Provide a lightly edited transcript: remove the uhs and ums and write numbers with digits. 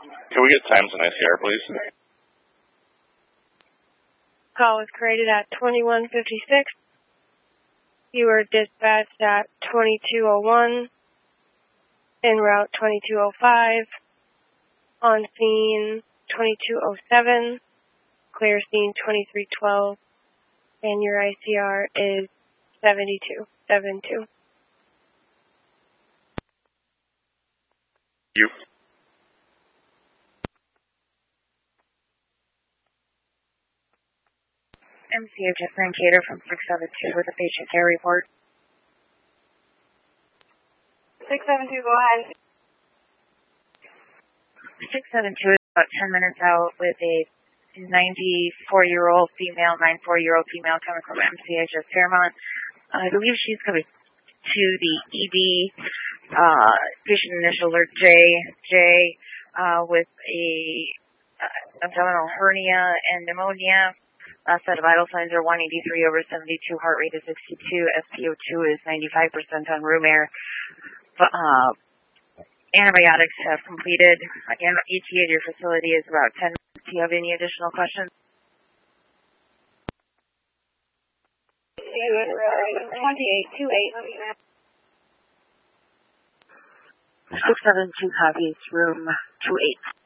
Can we get times in ICR, please? Call was created at 21:56. You were dispatched at 22:01, en route 22:05, on scene 22:07, clear scene 23:12, and your ICR is 7272. You. MCH Francator from 672 with a patient care report. 672, go ahead. 672 is about 10 minutes out with a 94-year-old female, 94-year-old female coming from MCHS Fairmont. I believe she's coming to the ED, patient initial alert J, with a abdominal hernia and pneumonia. Last set of vital signs are 183/72, heart rate is 62, SpO2 is 95% on room air. Antibiotics have completed. Again, ETA at your facility is about 10 minutes. Do you have any additional questions? 2828. 672 copies, room 28.